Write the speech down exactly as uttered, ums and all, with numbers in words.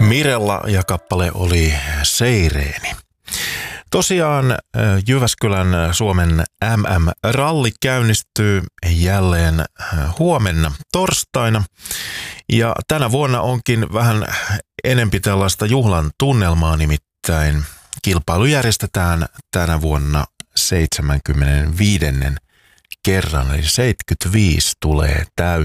Mirella ja kappale oli Seireeni. Tosiaan Jyväskylän Suomen M M-ralli käynnistyy jälleen huomenna torstaina. Ja tänä vuonna onkin vähän enempi tällaista juhlan tunnelmaa, nimittäin kilpailu järjestetään tänä vuonna seitsemänkymmentäviisi kerran, eli seitsemänkymmentäviisi tulee täyteen.